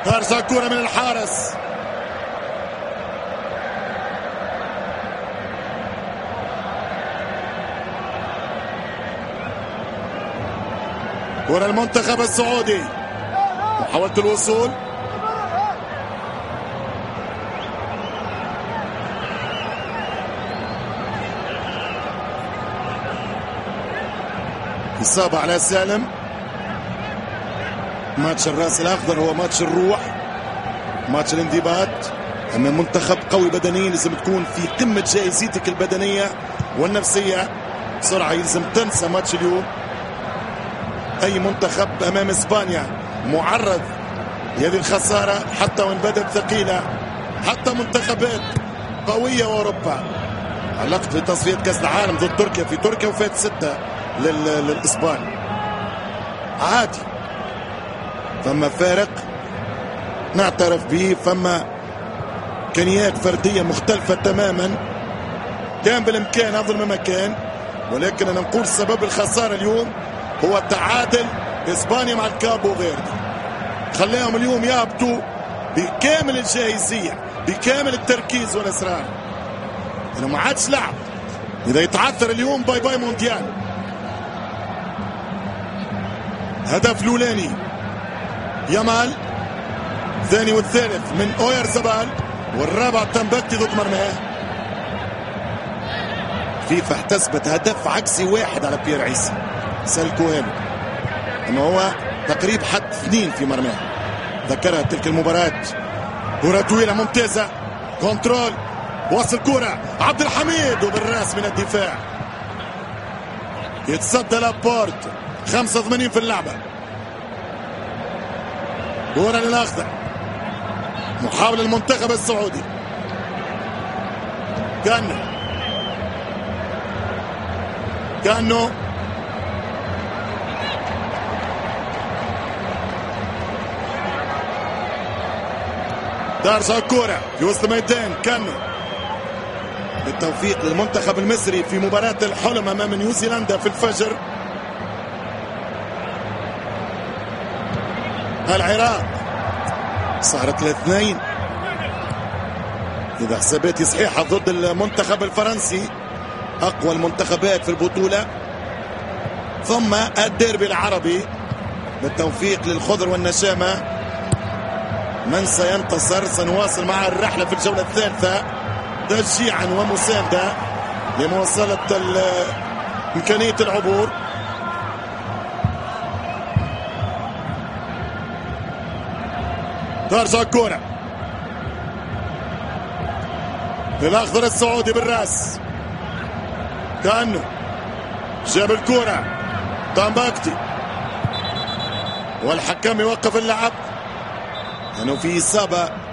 ترجع كرة من الحارس. كرة المنتخب السعودي، محاولة الوصول، إصابة على سالم. ماتش الراس الأخضر هو ماتش الروح، ماتش الانضباط. أما منتخب قوي بدنيا لازم تكون في قمة جاهزيتك البدنية والنفسية بسرعة. يلزم تنسى ماتش اليوم. أي منتخب أمام إسبانيا معرض لهذه الخسارة حتى وإن بدت ثقيلة، حتى منتخبات قوية وأوروبا. علقت في تصفية كأس العالم ضد تركيا في تركيا وفات 6 للإسبان. عادي، فما فارق نعترف به، فما إمكانيات فردية مختلفة تماما. كان بالإمكان أفضل مما كان، ولكن أنا نقول سبب الخسارة اليوم هو التعادل إسبانيا مع الكابو فيردي. خليهم اليوم يهبطوا بكامل الجاهزية، بكامل التركيز والإصرار. أنا ما عادش لعب، إذا يتعثر اليوم باي باي مونديال. هدف الأولاني يامال، الثاني والثالث من أوير زبال، والرابع تنبكتي ضد مرماه. فيفا احتسبت هدف عكسي واحد على بيير عيسى سالكوهيلو، أما هو تقريب حد 2 في مرماه. ذكرها تلك المباراة. كرة طويلة ممتازة، كنترول، وصل كرة عبد الحميد وبالراس من الدفاع. يتصدى لابورت، 85 في اللعبة. كرة للأخضر، محاولة المنتخب السعودي. كانو ترجع الكرة في وسط الميدان. كانو بالتوفيق للمنتخب المصري في مباراة الحلم أمام نيوزيلندا في الفجر. العراق صارت 2 إذا حساباتي صحيحة ضد المنتخب الفرنسي، أقوى المنتخبات في البطولة. ثم الديربي العربي بالتوفيق للخضر والنشامة. من سينتصر؟ سنواصل مع الرحلة في الجولة الثالثة تشجيعا ومساندة لمواصلة إمكانية العبور. ترجع الكرة للأخضر السعودي بالراس. كأنه جاب الكرة تامباكتي، والحكم يوقف اللعب لأنه في إصابة